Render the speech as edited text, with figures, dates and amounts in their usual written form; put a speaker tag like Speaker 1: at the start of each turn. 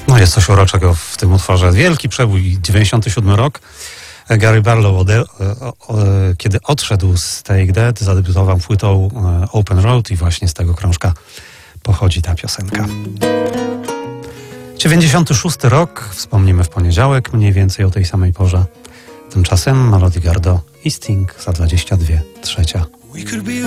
Speaker 1: No jest coś uroczego w tym utworze. Wielki przebój, 97 rok. Gary Barlow, kiedy odszedł z Take That, zadebiutował płytą Open Road i właśnie z tego krążka pochodzi ta piosenka. 96 rok, wspomnimy w poniedziałek, mniej więcej o tej samej porze. Tymczasem Melody Gardot i Sting za 22:03.